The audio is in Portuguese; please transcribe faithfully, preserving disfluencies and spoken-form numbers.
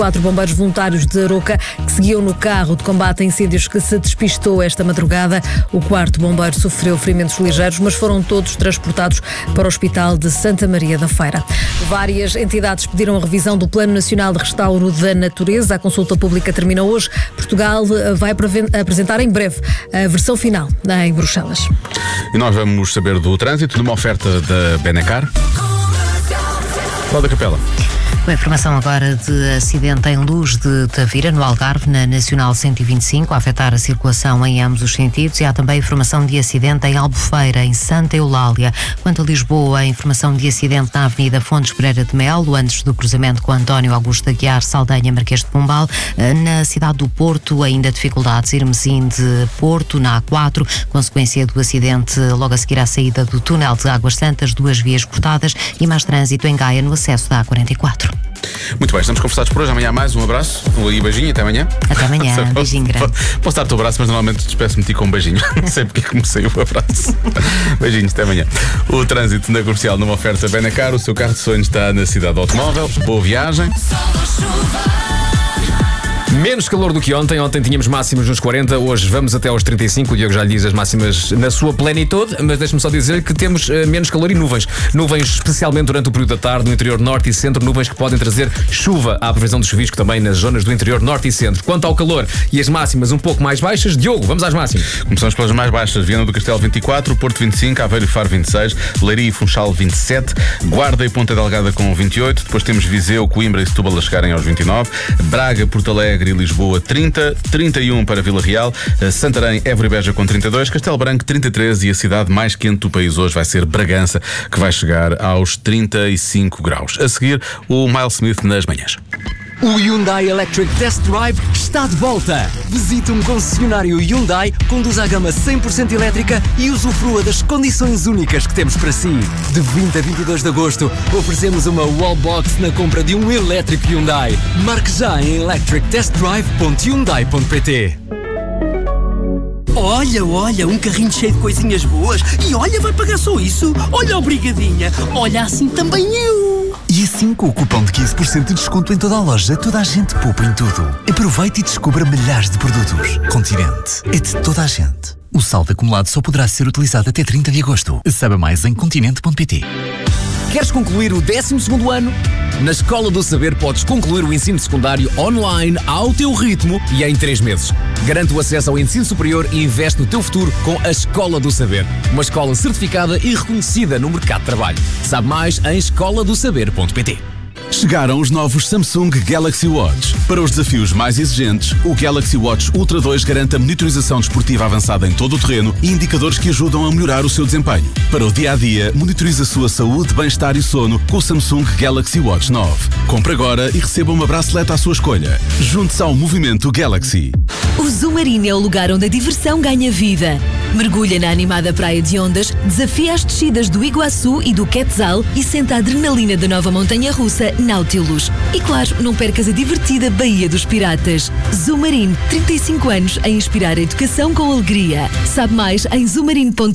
Quatro bombeiros voluntários de Aroca que seguiam no carro de combate a incêndios que se despistou esta madrugada. O quarto bombeiro sofreu ferimentos ligeiros, mas foram todos transportados para o Hospital de Santa Maria da Feira. Várias entidades pediram a revisão do Plano Nacional de Restauro da Natureza. A consulta pública termina hoje. Portugal vai apresentar em breve a versão final em Bruxelas. E nós vamos saber do trânsito numa oferta da Benacar. Cláudia Capela. Com a informação agora de acidente em Luz de Tavira, no Algarve, na Nacional cento e vinte e cinco, a afetar a circulação em ambos os sentidos, e há também informação de acidente em Albufeira, em Santa Eulália. Quanto a Lisboa, a informação de acidente na Avenida Fontes Pereira de Melo, antes do cruzamento com António Augusto Aguiar, Saldanha, Marquês de Pombal. Na cidade do Porto, ainda dificuldades, Irmesim de Porto, na A quatro, consequência do acidente logo a seguir à saída do túnel de Águas Santas, duas vias cortadas, e mais trânsito em Gaia no acesso da A quarenta e quatro. Muito bem, estamos conversados por hoje. Amanhã mais, um abraço e beijinho, até amanhã. Até amanhã, beijinho grande. Posso dar-te o abraço, mas normalmente despeço-me de ti com um beijinho. Não sei porque comecei o abraço. Beijinhos, até amanhã. O trânsito na Comercial numa oferta Benacar. O seu carro de sonho está na cidade do automóvel. Boa viagem. Menos calor do que ontem. Ontem tínhamos máximas nos quarenta, hoje vamos até aos trinta e cinco. O Diogo já lhe diz as máximas na sua plenitude, mas deixe-me só dizer que temos uh, menos calor e nuvens. Nuvens especialmente durante o período da tarde no interior norte e centro, nuvens que podem trazer chuva. Há previsão de chuvisco também nas zonas do interior norte e centro. Quanto ao calor e as máximas um pouco mais baixas, Diogo, vamos às máximas. Começamos pelas mais baixas. Viana do Castelo vinte e quatro, Porto vinte e cinco, Aveiro e Faro vinte e seis, Leiria e Funchal vinte e sete, Guarda e Ponta Delgada com vinte e oito, depois temos Viseu, Coimbra e Setúbal a chegarem aos vinte e nove, Braga, Porto Alegre e Lisboa trinta, trinta e um para Vila Real, Santarém, Évora e Beja com trinta e dois, Castelo Branco trinta e três, e a cidade mais quente do país hoje vai ser Bragança, que vai chegar aos trinta e cinco graus. A seguir, o Miles Smith nas manhãs. O Hyundai Electric Test Drive está de volta. Visite um concessionário Hyundai, conduza a gama cem por cento elétrica e usufrua das condições únicas que temos para si. De vinte a vinte e dois de agosto, oferecemos uma wallbox na compra de um elétrico Hyundai. Marque já em electric test drive ponto hyundai ponto pt. Olha, olha, um carrinho cheio de coisinhas boas. E olha, vai pagar só isso? Olha o Brigadinha. Olha, assim também eu. E assim, com o cupom de quinze por cento de desconto em toda a loja, toda a gente poupa em tudo. Aproveite e descubra milhares de produtos. Continente é de toda a gente. O saldo acumulado só poderá ser utilizado até trinta de agosto. Saiba mais em continente ponto pt. Queres concluir o décimo segundo ano? Na Escola do Saber podes concluir o ensino secundário online ao teu ritmo e em três meses. Garante o acesso ao ensino superior e investe no teu futuro com a Escola do Saber. Uma escola certificada e reconhecida no mercado de trabalho. Sabe mais em escola do saber ponto pt. Chegaram os novos Samsung Galaxy Watch. Para os desafios mais exigentes, o Galaxy Watch Ultra dois garante a monitorização desportiva avançada em todo o terreno e indicadores que ajudam a melhorar o seu desempenho. Para o dia-a-dia, monitorize a sua saúde, bem-estar e sono com o Samsung Galaxy Watch nove. Compre agora e receba uma bracelete à sua escolha. Junte-se ao movimento Galaxy. O Zumarino é o lugar onde a diversão ganha vida. Mergulha na animada praia de Ondas, desafia as descidas do Iguaçu e do Quetzal e sente a adrenalina da nova montanha-russa Nautilus. E claro, não percas a divertida Baía dos Piratas. Zumarino, trinta e cinco anos a inspirar a educação com alegria. Sabe mais em zumarino ponto